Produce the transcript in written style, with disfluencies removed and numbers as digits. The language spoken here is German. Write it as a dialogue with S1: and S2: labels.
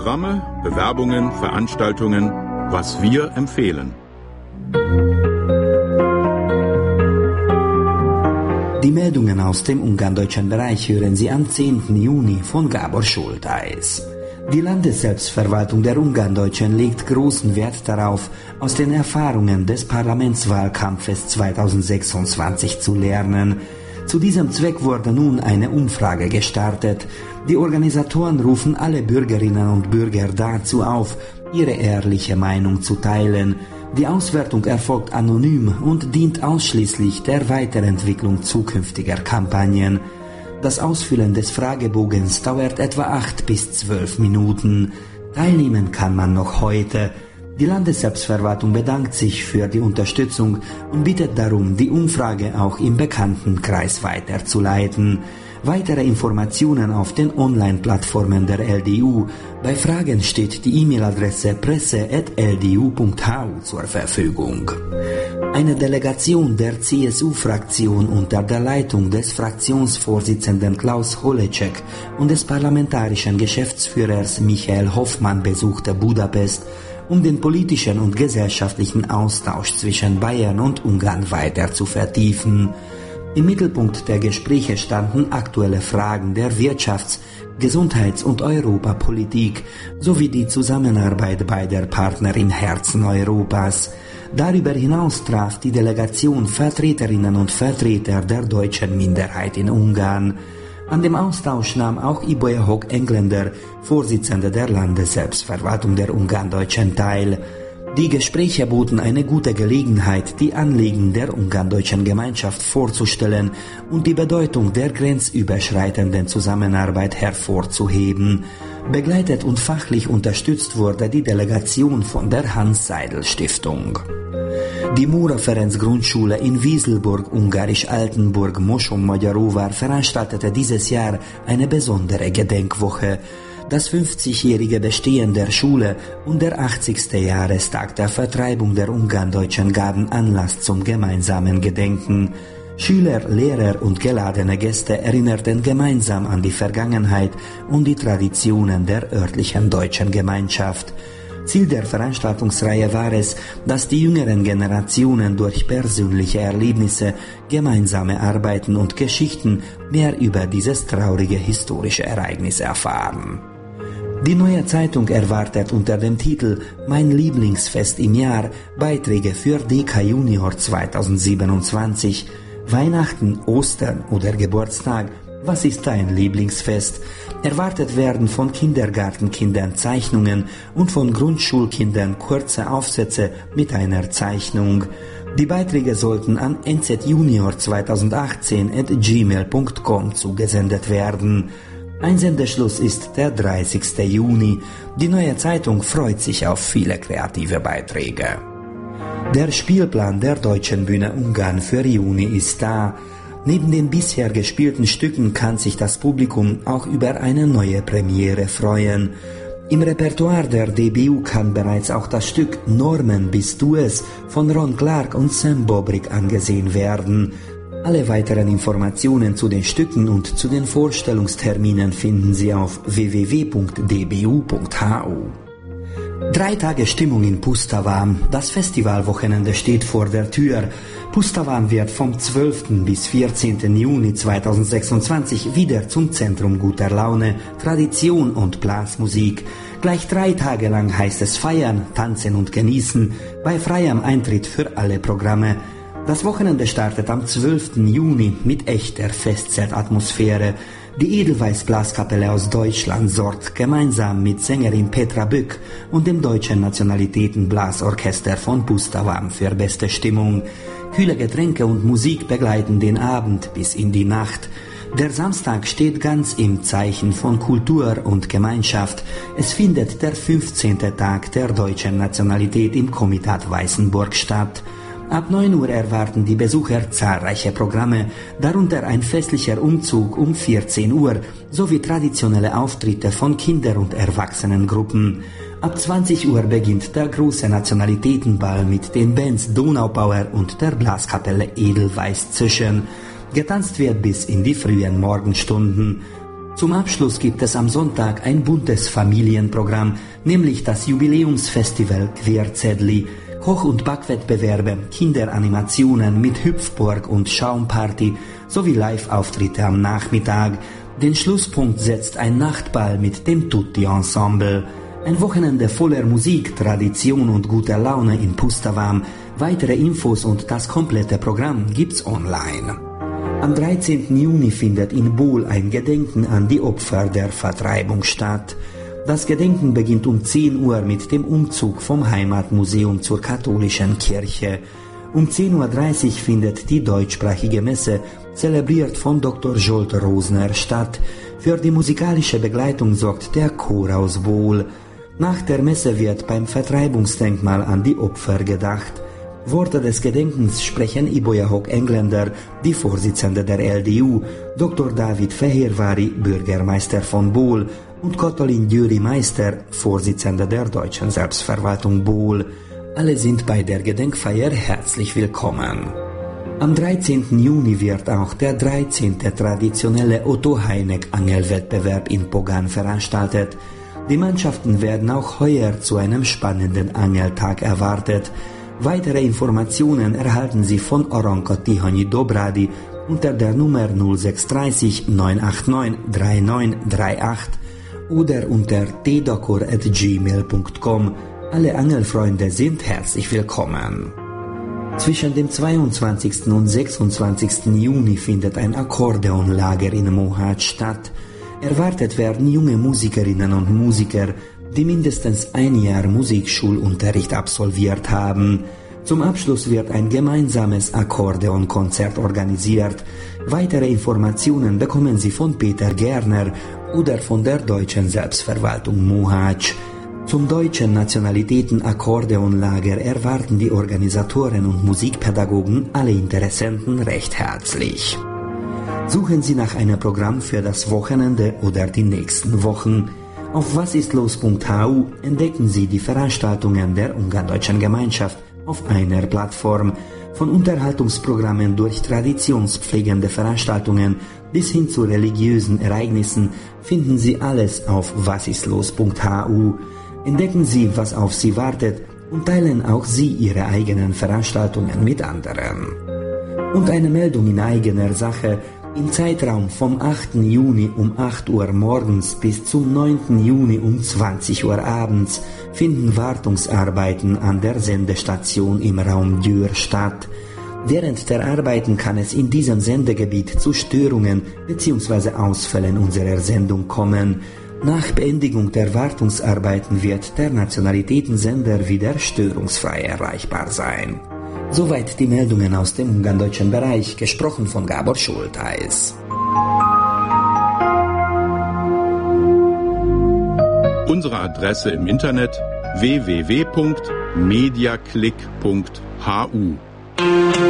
S1: Programme, Bewerbungen, Veranstaltungen, was wir empfehlen.
S2: Die Meldungen aus dem ungarndeutschen Bereich hören Sie am 10. Juni von Gábor Schultheiß. Die Landesselbstverwaltung der Ungarndeutschen legt großen Wert darauf, aus den Erfahrungen des Parlamentswahlkampfes 2026 zu lernen. Zu diesem Zweck wurde nun eine Umfrage gestartet. Die Organisatoren rufen alle Bürgerinnen und Bürger dazu auf, ihre ehrliche Meinung zu teilen. Die Auswertung erfolgt anonym und dient ausschließlich der Weiterentwicklung zukünftiger Kampagnen. Das Ausfüllen des Fragebogens dauert etwa 8 bis 12 Minuten. Teilnehmen kann man noch heute. Die Landesselbstverwaltung bedankt sich für die Unterstützung und bittet darum, die Umfrage auch im Bekanntenkreis weiterzuleiten. Weitere Informationen auf den Online-Plattformen der LDU. Bei Fragen steht die E-Mail-Adresse presse@ldu.hu zur Verfügung. Eine Delegation der CSU-Fraktion unter der Leitung des Fraktionsvorsitzenden Klaus Holecek und des parlamentarischen Geschäftsführers Michael Hoffmann besuchte Budapest, um den politischen und gesellschaftlichen Austausch zwischen Bayern und Ungarn weiter zu vertiefen. Im Mittelpunkt der Gespräche standen aktuelle Fragen der Wirtschafts-, Gesundheits- und Europapolitik sowie die Zusammenarbeit beider Partner im Herzen Europas. Darüber hinaus traf die Delegation Vertreterinnen und Vertreter der deutschen Minderheit in Ungarn. An dem Austausch nahm auch Ibolya Hog Engländer, Vorsitzende der Landesselbstverwaltung der Ungarndeutschen, teil. Die Gespräche boten eine gute Gelegenheit, die Anliegen der ungarndeutschen Gemeinschaft vorzustellen und die Bedeutung der grenzüberschreitenden Zusammenarbeit hervorzuheben. Begleitet und fachlich unterstützt wurde die Delegation von der Hans-Seidel-Stiftung. Die Móra Ferenc Grundschule in Wieselburg, ungarisch Altenburg, Moson-Magyaróvár veranstaltete dieses Jahr eine besondere Gedenkwoche. Das 50-jährige Bestehen der Schule und der 80. Jahrestag der Vertreibung der Ungarndeutschen gaben Anlass zum gemeinsamen Gedenken. Schüler, Lehrer und geladene Gäste erinnerten gemeinsam an die Vergangenheit und die Traditionen der örtlichen deutschen Gemeinschaft. Ziel der Veranstaltungsreihe war es, dass die jüngeren Generationen durch persönliche Erlebnisse, gemeinsame Arbeiten und Geschichten mehr über dieses traurige historische Ereignis erfahren. Die Neue Zeitung erwartet unter dem Titel »Mein Lieblingsfest im Jahr« Beiträge für DK Junior 2027. Weihnachten, Ostern oder Geburtstag, was ist dein Lieblingsfest? Erwartet werden von Kindergartenkindern Zeichnungen und von Grundschulkindern kurze Aufsätze mit einer Zeichnung. Die Beiträge sollten an nzjunior2018@gmail.com zugesendet werden. Einsendeschluss ist der 30. Juni. Die Neue Zeitung freut sich auf viele kreative Beiträge. Der Spielplan der Deutschen Bühne Ungarn für Juni ist da. Neben den bisher gespielten Stücken kann sich das Publikum auch über eine neue Premiere freuen. Im Repertoire der DBU kann bereits auch das Stück »Norman, bist du es« von Ron Clark und Sam Bobrik angesehen werden. Alle weiteren Informationen zu den Stücken und zu den Vorstellungsterminen finden Sie auf www.dbu.hu. 3 Tage Stimmung in Pustavam. Das Festivalwochenende steht vor der Tür. Pustavam wird vom 12. bis 14. Juni 2026 wieder zum Zentrum guter Laune, Tradition und Blasmusik. Gleich 3 Tage lang heißt es feiern, tanzen und genießen, bei freiem Eintritt für alle Programme. Das Wochenende startet am 12. Juni mit echter Festzeltatmosphäre. Die Edelweiß-Blaskapelle aus Deutschland sorgt gemeinsam mit Sängerin Petra Bück und dem Deutschen Nationalitätenblasorchester von Pustavam für beste Stimmung. Kühle Getränke und Musik begleiten den Abend bis in die Nacht. Der Samstag steht ganz im Zeichen von Kultur und Gemeinschaft. Es findet der 15. Tag der deutschen Nationalität im Komitat Weißenburg statt. Ab 9 Uhr erwarten die Besucher zahlreiche Programme, darunter ein festlicher Umzug um 14 Uhr sowie traditionelle Auftritte von Kinder- und Erwachsenengruppen. Ab 20 Uhr beginnt der große Nationalitätenball mit den Bands Donaupower und der Blaskapelle Edelweiß Zischen. Getanzt wird bis in die frühen Morgenstunden. Zum Abschluss gibt es am Sonntag ein buntes Familienprogramm, nämlich das Jubiläumsfestival Querzedli, Koch- und Backwettbewerbe, Kinderanimationen mit Hüpfburg und Schaumparty sowie Live-Auftritte am Nachmittag. Den Schlusspunkt setzt ein Nachtball mit dem Tutti-Ensemble. Ein Wochenende voller Musik, Tradition und guter Laune in Pusterwam. Weitere Infos und das komplette Programm gibt's online. Am 13. Juni findet in Bohl ein Gedenken an die Opfer der Vertreibung statt. Das Gedenken beginnt um 10 Uhr mit dem Umzug vom Heimatmuseum zur katholischen Kirche. Um 10.30 Uhr findet die deutschsprachige Messe, zelebriert von Dr. Jolt Rosner, statt. Für die musikalische Begleitung sorgt der Chor aus Bohl. Nach der Messe wird beim Vertreibungsdenkmal an die Opfer gedacht. Worte des Gedenkens sprechen Iboja Hock-Engländer, die Vorsitzende der LDU, Dr. David Fehérvári, Bürgermeister von Bohl, und Katalin Győri-Meister, Vorsitzende der Deutschen Selbstverwaltung Bohl. Alle sind bei der Gedenkfeier herzlich willkommen. Am 13. Juni wird auch der 13. traditionelle Otto-Heineck-Angelwettbewerb in Pogan veranstaltet. Die Mannschaften werden auch heuer zu einem spannenden Angeltag erwartet. Weitere Informationen erhalten Sie von Aranka Tihanyi Dobradi unter der Nummer 0630 989 3938 oder unter tdakor@gmail.com. Alle Angelfreunde sind herzlich willkommen. Zwischen dem 22. und 26. Juni findet ein Akkordeonlager in Mohács statt. Erwartet werden junge Musikerinnen und Musiker, die mindestens ein Jahr Musikschulunterricht absolviert haben. Zum Abschluss wird ein gemeinsames Akkordeonkonzert organisiert. Weitere Informationen bekommen Sie von Peter Gerner oder von der Deutschen Selbstverwaltung Mohács. Zum deutschen Nationalitäten-Akkordeonlager erwarten die Organisatoren und Musikpädagogen alle Interessenten recht herzlich. Suchen Sie nach einem Programm für das Wochenende oder die nächsten Wochen. Auf wasistlos.hu entdecken Sie die Veranstaltungen der ungardeutschen Gemeinschaft auf einer Plattform. Von Unterhaltungsprogrammen durch traditionspflegende Veranstaltungen bis hin zu religiösen Ereignissen finden Sie alles auf wasistlos.hu. Entdecken Sie, was auf Sie wartet und teilen auch Sie Ihre eigenen Veranstaltungen mit anderen. Und eine Meldung in eigener Sache: Im Zeitraum vom 8. Juni um 8 Uhr morgens bis zum 9. Juni um 20 Uhr abends finden Wartungsarbeiten an der Sendestation im Raum Dürr statt. Während der Arbeiten kann es in diesem Sendegebiet zu Störungen bzw. Ausfällen unserer Sendung kommen. Nach Beendigung der Wartungsarbeiten wird der Nationalitätensender wieder störungsfrei erreichbar sein. Soweit die Meldungen aus dem ungarndeutschen Bereich, gesprochen von Gábor Schultheis.
S1: Unsere Adresse im Internet www.mediaclick.hu